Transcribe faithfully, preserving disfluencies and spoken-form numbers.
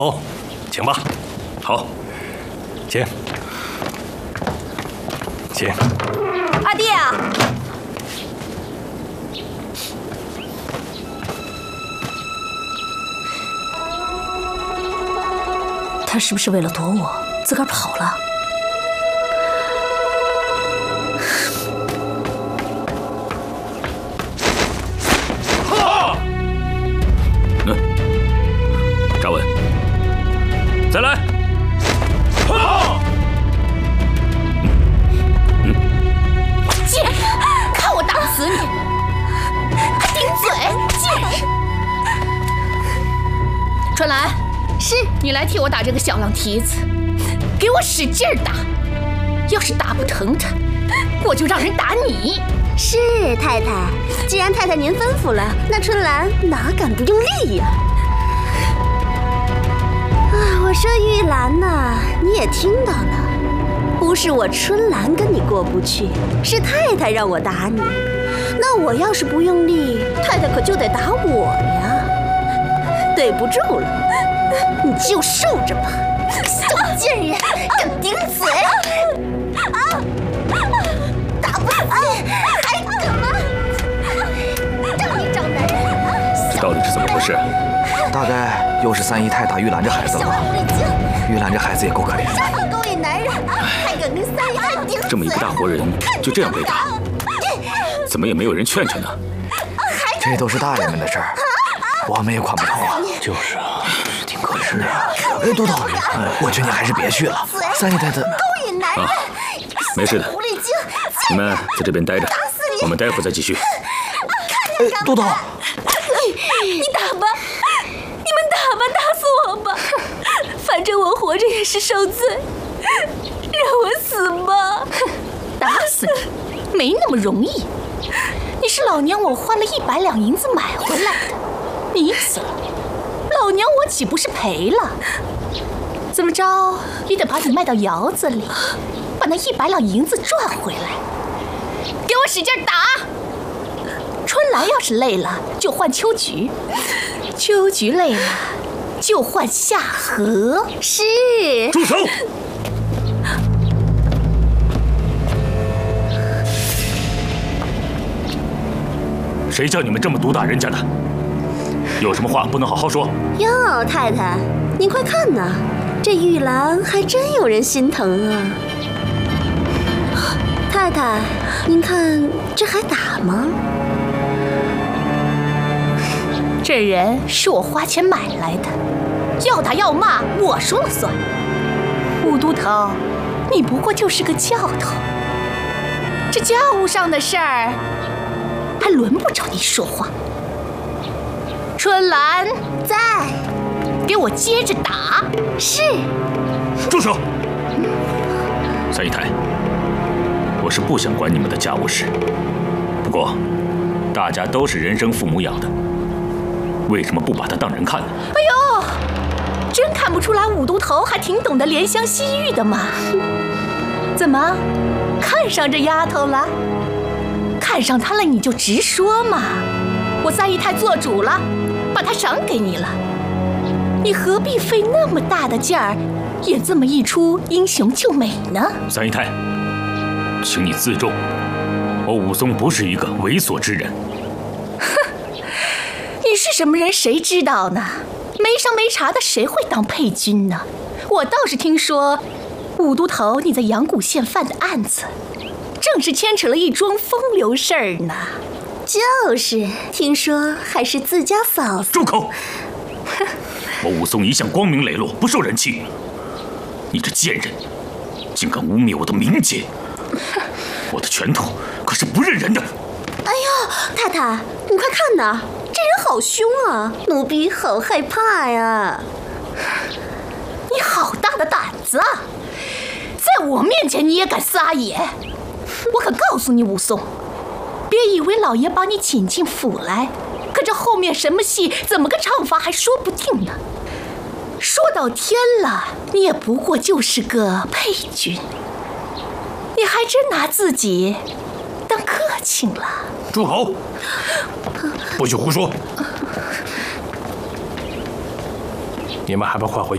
哦，请吧。好，请，请。 阿弟啊！他是不是为了躲我，自个儿跑了？ 扎稳，再来！ 贱，看我打死你！还顶嘴，贱人！春兰，是你来替我打这个小浪蹄子，给我使劲儿打。要是打不疼他，我就让人打你。 是太太，既然太太您吩咐了，那春兰哪敢不用力呀？ 我说玉兰呐，你也听到了，不是我春兰跟你过不去，是太太让我打你。那我要是不用力，太太可就得打我呀。对不住了，你就受着吧。小贱人，敢顶嘴！啊！打不死，还敢吗？找你找男人！ 这到底是怎么回事？ 大概又是三姨太打玉兰这孩子了吧？玉兰这孩子也够可怜的。 勾引男人，还敢跟三姨太顶嘴！ 这么一个大活人，就这样被打，怎么也没有人劝劝呢？ 这都是大人们的事儿，我们也管不着啊。 就是啊， 挺可怜的呀。哎，多多，我劝你还是别去了。三姨太太勾引男人， 没事的，你们在这边待着，我们待会儿再继续。 哎，多多， 你打吧。 你们打吧，打死我吧！反正我活着也是受罪，让我死吧！打死你没那么容易，你是老娘我花了一百两银子买回来的，你死了，老娘我岂不是赔了？怎么着也得把你卖到窑子里，把那一百两银子赚回来。给我使劲打！春兰要是累了，就换秋菊。 秋菊累了，就换夏荷。 是。 住手！谁叫你们这么毒打人家的？有什么话不能好好说？ 哟，太太，您快看呐，这玉兰还真有人心疼啊！太太，您看这还打吗？ 这人是我花钱买来的，要打要骂我说了算。武都头，你不过就是个教头，这教务上的事儿还轮不着你说话。春兰在， 给我接着打。 是。 住手！三姨太，我是不想管你们的家务事，不过大家都是人生父母养的。 为什么不把他当人看呢？ 哎呦，真看不出来武都头还挺懂得怜香惜玉的嘛。怎么，看上这丫头了？看上她了你就直说嘛。我三姨太做主了，把她赏给你了。你何必费那么大的劲儿，演这么一出英雄救美呢？ 三姨太，请你自重，我武松不是一个猥琐之人。 你是什么人？谁知道呢？没商没茶的，谁会当配军呢？我倒是听说，武都头你在阳谷县犯的案子，正是牵扯了一桩风流事儿呢。 就是，听说还是自家嫂子。 住口！我武松一向光明磊落，不受人欺。你这贱人，竟敢污蔑我的名节！我的拳头可是不认人的。 哎呦，太太，你快看呐！ 这人好凶啊！奴婢好害怕呀！ 你好大的胆子啊！在我面前你也敢撒野！我可告诉你，武松，别以为老爷把你请进府来，可这后面什么戏，怎么个唱法还说不定呢。说到天了，你也不过就是个配军，你还真拿自己当客卿了。 住口！不许胡说！你们还不快回去！